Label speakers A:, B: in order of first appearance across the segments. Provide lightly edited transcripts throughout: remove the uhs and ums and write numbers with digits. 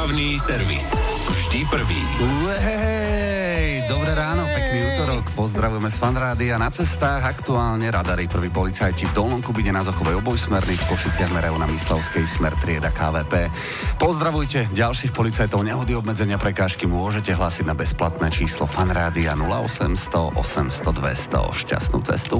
A: Dopravný servis. Vždy prvý.
B: Dobré ráno, pekný útorok. Pozdravujeme z Fanrádia. Na cestách aktuálne radary. Prví policajti v Dolnom Kubine na Zachovej obojsmerný, v Košiciach merajú na Myslavskej smer trieda KVP. Pozdravujte ďalších policajtov. Nehody, obmedzenia, prekážky môžete hlásiť na bezplatné číslo Fanrádia 0800 800 200. Šťastnú cestu.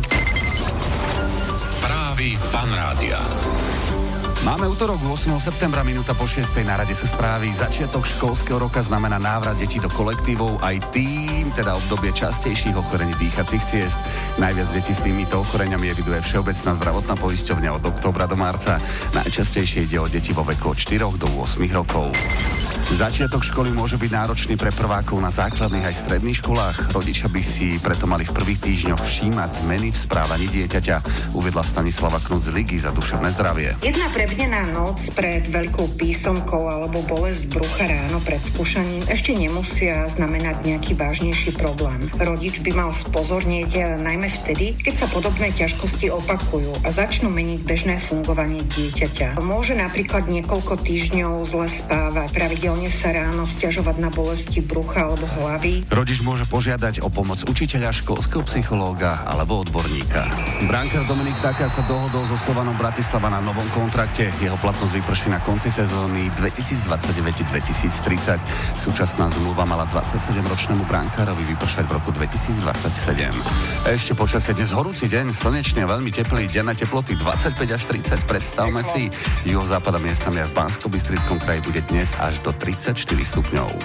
A: Správy Fanrádia.
B: Máme útorok 8. septembra, minúta po 6. Na rade sú správy. Začiatok školského roka znamená návrat detí do kolektívov, aj tým, teda obdobie častejších ochorení dýchacích ciest. Najviac detí s týmito ochoreniami eviduje Všeobecná zdravotná poisťovňa od októbra do marca. Najčastejšie ide o deti vo veku od 4 do 8 rokov. Začiatok školy môže byť náročný pre prvákov na základných aj stredných školách. Rodičia by si preto mali v prvých týždňoch všímať zmeny v správaní dieťaťa, uviedla Stanislava Knut z Ligy za duševné zdravie.
C: Jedna prebdená noc pred veľkou písomkou alebo bolesť brucha ráno pred skúšaním ešte nemusia znamenať nejaký vážnejší problém. Rodič by mal spozornieť najmä vtedy, keď sa podobné ťažkosti opakujú a začnú meniť bežné fungovanie dieťaťa. Môže napríklad niekoľko týždňov zle spávať, pravidelne sa ráno sťažovať na bolesti brucha alebo hlavy.
B: Rodič môže požiadať o pomoc učiteľa, školského psychológa alebo odborníka. Brankár Dominik Taka sa dohodol so Slovanom Bratislava na novom kontrakte. Jeho platnosť vyprší na konci sezóny 2029-2030. Súčasná zmluva mala 27-ročnému brankárovi vypršať v roku 2027. Ešte počasie dnes horúci deň, slnečný a veľmi teplý, denné teploty 25 až 30. Predstavme si, juhozápada miestami a v Banskobystrickom kraji bude dnes až do 34 stupňov.